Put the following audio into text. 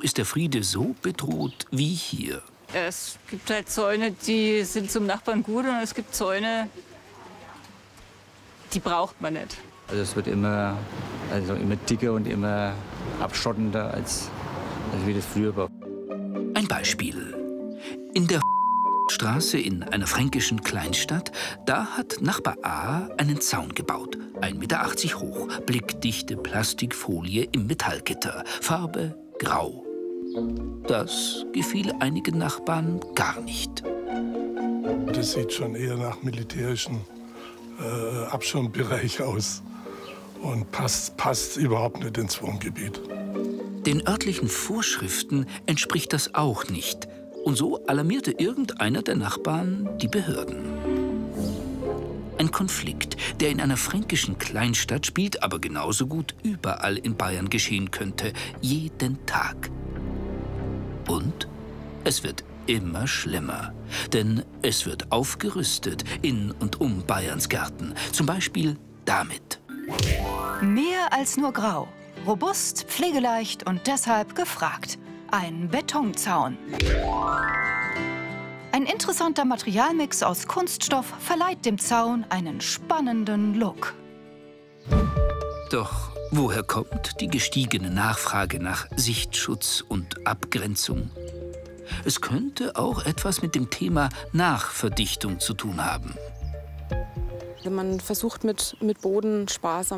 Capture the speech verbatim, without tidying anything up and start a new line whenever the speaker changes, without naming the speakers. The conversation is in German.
ist der Friede so bedroht wie hier.
Es gibt halt Zäune, die sind zum Nachbarn gut, und es gibt Zäune, die braucht man nicht.
Also es wird immer, also immer dicker und immer abschottender, als, als wie das früher war.
Ein Beispiel. In der Straße in einer fränkischen Kleinstadt, da hat Nachbar A einen Zaun gebaut. ein Meter achtzig hoch, blickdichte Plastikfolie im Metallgitter, Farbe grau. Das gefiel einigen Nachbarn gar nicht.
Das sieht schon eher nach militärischem äh, Abschirmbereich aus und passt, passt überhaupt nicht ins Wohngebiet.
Den örtlichen Vorschriften entspricht das auch nicht. Und so alarmierte irgendeiner der Nachbarn die Behörden. Ein Konflikt, der in einer fränkischen Kleinstadt spielt, aber genauso gut überall in Bayern geschehen könnte, jeden Tag. Und es wird immer schlimmer, denn es wird aufgerüstet in und um Bayerns Gärten, zum Beispiel damit.
Mehr als nur grau, robust, pflegeleicht und deshalb gefragt. Ein Betonzaun. Ein interessanter Materialmix aus Kunststoff verleiht dem Zaun einen spannenden Look.
Doch woher kommt die gestiegene Nachfrage nach Sichtschutz und Abgrenzung? Es könnte auch etwas mit dem Thema Nachverdichtung zu tun haben.
Man versucht mit, mit Boden sparsam